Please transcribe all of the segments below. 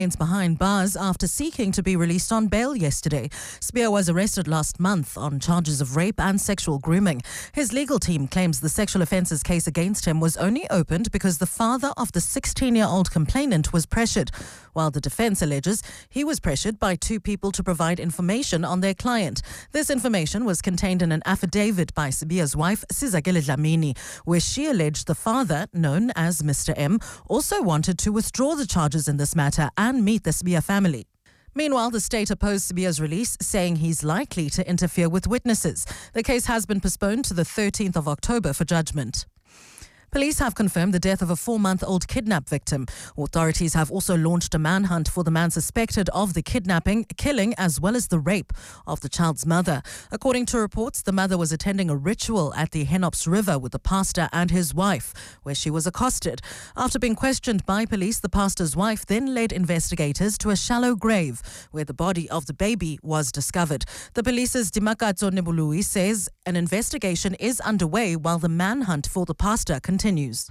behind bars after seeking to be released on bail yesterday. Sibiya was arrested last month on charges of rape and sexual grooming. His legal team claims the sexual offences case against him was only opened because the father of the 16-year-old complainant was pressured, while the defence alleges he was pressured by two people to provide information on their client. This information was contained in an affidavit by Sibiya's wife, Sizakele Dlamini, where she alleged the father, known as Mr. M, also wanted to withdraw the charges in this matter and meet the Sibiya family. Meanwhile, the state opposed Sibiya's release, saying he's likely to interfere with witnesses. The case has been postponed to the 13th of October for judgment. Police have confirmed the death of a 4-month-old kidnap victim. Authorities have also launched a manhunt for the man suspected of the kidnapping, killing, as well as the rape of the child's mother. According to reports, the mother was attending a ritual at the Henops River with the pastor and his wife, where she was accosted. After being questioned by police, the pastor's wife then led investigators to a shallow grave where the body of the baby was discovered. The police's Dimakatso Nebului says an investigation is underway while the manhunt for the pastor continues.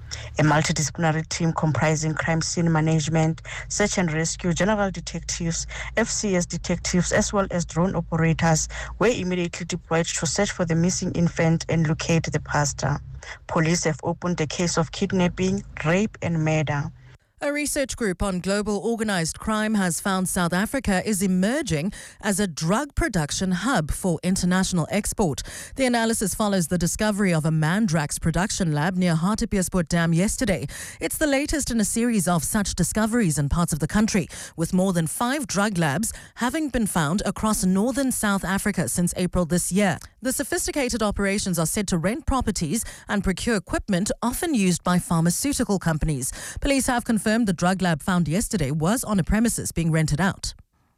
A multidisciplinary team comprising crime scene management, search and rescue, general detectives, FCS detectives, as well as drone operators were immediately deployed to search for the missing infant and locate the pastor. Police have opened a case of kidnapping, rape and murder. A research group on global organized crime has found South Africa is emerging as a drug production hub for international export. The analysis follows the discovery of a Mandrax production lab near Hartbeespoort Dam yesterday. It's the latest in a series of such discoveries in parts of the country, with more than 5 drug labs having been found across northern South Africa since April this year. The sophisticated operations are said to rent properties and procure equipment often used by pharmaceutical companies. Police have confirmed the drug lab found yesterday was on a premises being rented out.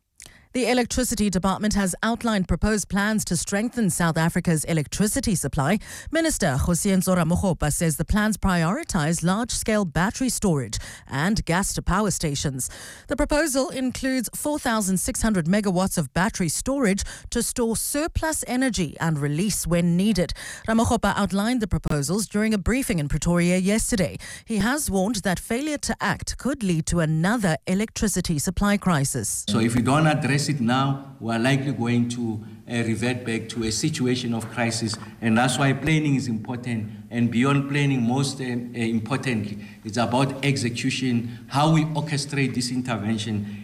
The Electricity Department has outlined proposed plans to strengthen South Africa's electricity supply. Minister Kgosientsho Ramokgopa says the plans prioritize large-scale battery storage and gas-to-power stations. The proposal includes 4,600 megawatts of battery storage to store surplus energy and release when needed. Ramokgopa outlined the proposals during a briefing in Pretoria yesterday. He has warned that failure to act could lead to another electricity supply crisis. So if we don't address it now, we are likely going to revert back to a situation of crisis, and that's why planning is important. And beyond planning, most importantly, it's about execution, how we orchestrate this intervention.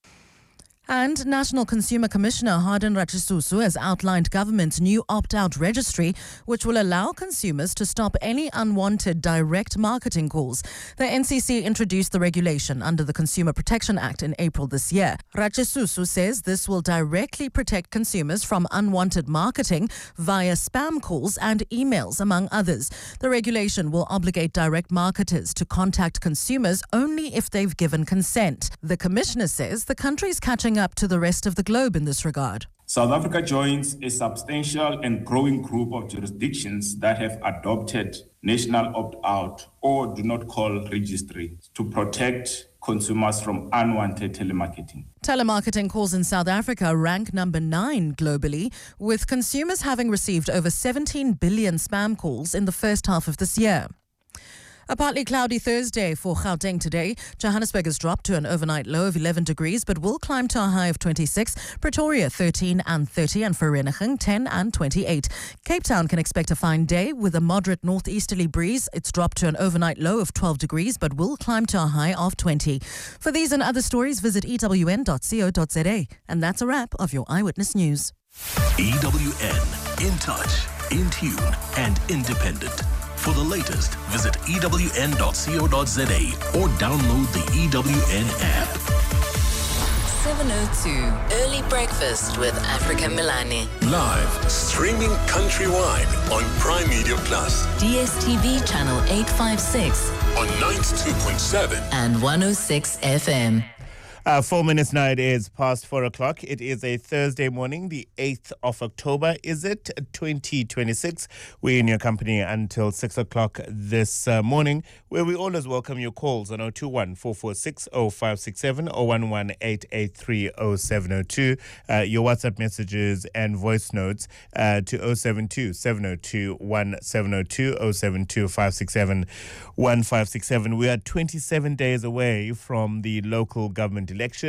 And National Consumer Commissioner Harden Ratchisusu has outlined government's new opt-out registry, which will allow consumers to stop any unwanted direct marketing calls. The NCC introduced the regulation under the Consumer Protection Act in April this year. Ratchisusu says this will directly protect consumers from unwanted marketing via spam calls and emails, among others. The regulation will obligate direct marketers to contact consumers only if they've given consent. The Commissioner says the country is catching up to the rest of the globe in this regard. South Africa joins a substantial and growing group of jurisdictions that have adopted national opt-out or do not call registry to protect consumers from unwanted telemarketing. Telemarketing calls in South Africa rank number 9 globally, with consumers having received over 17 billion spam calls in the first half of this year. A partly cloudy Thursday for Gauteng today. Johannesburg has dropped to an overnight low of 11 degrees, but will climb to a high of 26. Pretoria 13 and 30, and Vereeniging 10 and 28. Cape Town can expect a fine day with a moderate northeasterly breeze. It's dropped to an overnight low of 12 degrees, but will climb to a high of 20. For these and other stories, visit ewn.co.za. And that's a wrap of your Eyewitness News. EWN, in touch, in tune, and independent. For the latest, visit ewn.co.za or download the EWN app. 7:02 Early Breakfast with Africa Milani. Live, streaming countrywide on Prime Media Plus. DSTV channel 856 on 92.7 and 106 FM. 4 minutes now, it is past 4 o'clock. It is a Thursday morning, the 8th of October. Is it 2026? We're in your company until 6 o'clock this morning, where we always welcome your calls on 021 446 0567 or 011 883 0702. Your WhatsApp messages and voice notes to 072 702 1702 072 567 1567. We are 27 days away from the local government election.